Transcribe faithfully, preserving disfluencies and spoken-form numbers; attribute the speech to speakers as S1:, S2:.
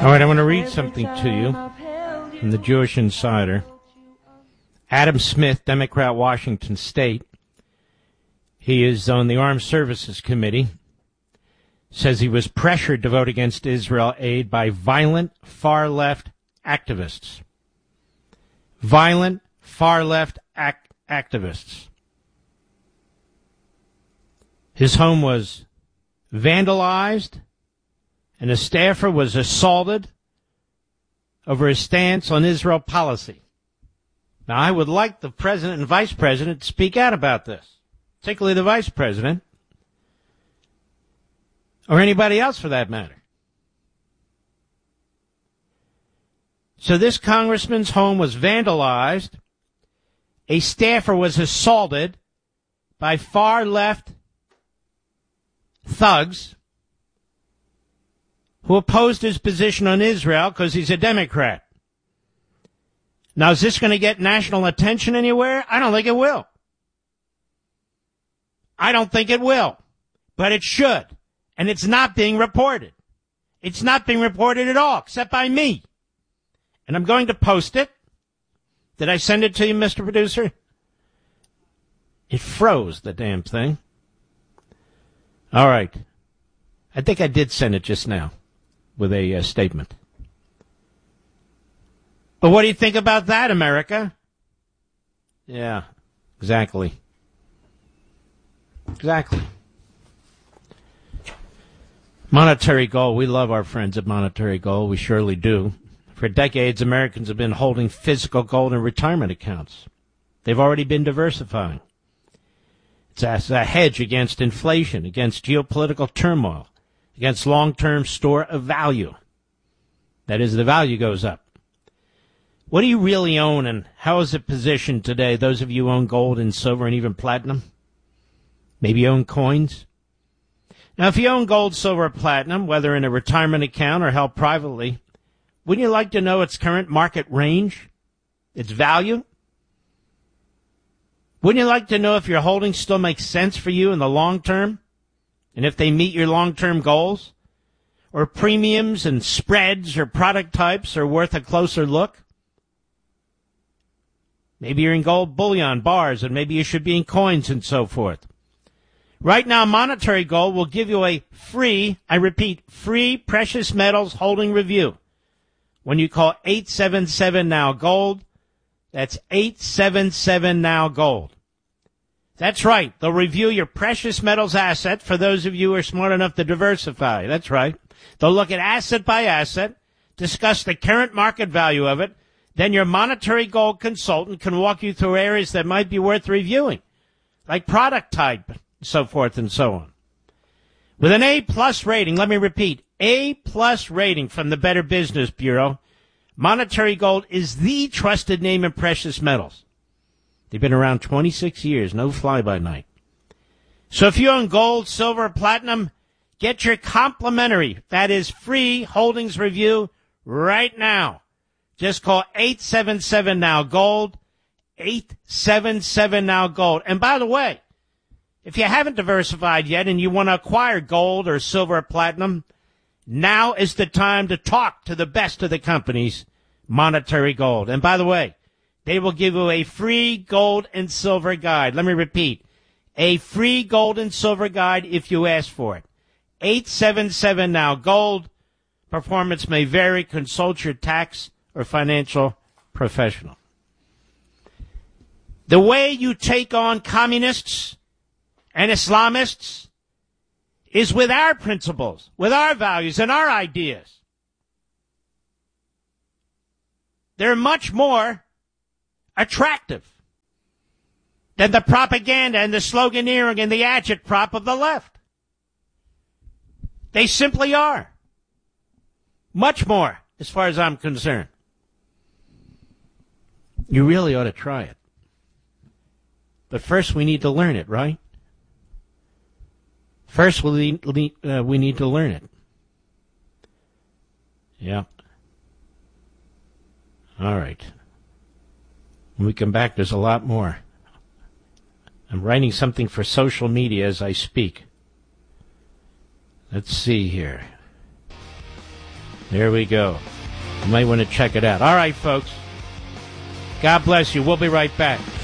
S1: All right, I want to read something to you from the Jewish Insider. Adam Smith, Democrat, Washington State. He is on the Armed Services Committee. Says he was pressured to vote against Israel aid by violent far-left activists. Violent far-left ac- activists. His home was vandalized, and a staffer was assaulted over his stance on Israel policy. Now, I would like the president and vice president to speak out about this, particularly the vice president, or anybody else for that matter. So this congressman's home was vandalized. A staffer was assaulted by far-left thugs who opposed his position on Israel because he's a Democrat. Now, is this going to get national attention anywhere? I don't think it will. I don't think it will. But it should. And it's not being reported. It's not being reported at all, except by me. And I'm going to post it. Did I send it to you, Mister Producer? It froze, the damn thing. All right. I think I did send it just now with a uh, statement. But what do you think about that, America? Yeah, exactly. Exactly. Monetary Gold. We love our friends at Monetary Gold. We surely do. For decades, Americans have been holding physical gold in retirement accounts. They've already been diversifying. It's a hedge against inflation, against geopolitical turmoil, against long-term store of value. That is, the value goes up. What do you really own, and how is it positioned today? Those of you who own gold and silver and even platinum? Maybe you own coins? Now, if you own gold, silver, or platinum, whether in a retirement account or held privately, wouldn't you like to know its current market range, its value? Wouldn't you like to know if your holdings still make sense for you in the long term? And if they meet your long-term goals? Or premiums and spreads or product types are worth a closer look? Maybe you're in gold bullion bars, and maybe you should be in coins and so forth. Right now, Monetary Gold will give you a free, I repeat, free precious metals holding review when you call eight seven seven now gold. That's eight seven seven now gold. That's right. They'll review your precious metals asset for those of you who are smart enough to diversify. That's right. They'll look at asset by asset, discuss the current market value of it. Then your Monetary Gold consultant can walk you through areas that might be worth reviewing, like product type, so forth and so on. With an A-plus rating, let me repeat, A-plus rating from the Better Business Bureau, Monetary Gold is the trusted name in precious metals. They've been around twenty-six years, no fly-by-night. So if you own gold, silver, platinum, get your complimentary, that is free holdings review right now. Just call eight seven seven now gold, eight seven seven now gold. And by the way, if you haven't diversified yet and you want to acquire gold or silver or platinum, now is the time to talk to the best of the companies, Monetary Gold. And by the way, they will give you a free gold and silver guide. Let me repeat, a free gold and silver guide if you ask for it. eight seven seven now gold. Performance may vary. Consult your tax or financial professional. The way you take on communists and Islamists is with our principles, with our values and our ideas. They're much more attractive than the propaganda and the sloganeering and the agitprop of the left. They simply are. Much more, as far as I'm concerned. You really ought to try it. But first we need to learn it, right? First we need, uh, we need to learn it. Yeah. All right. When we come back, there's a lot more. I'm writing something for social media as I speak. Let's see here. There we go. You might want to check it out. All right, folks. God bless you. We'll be right back.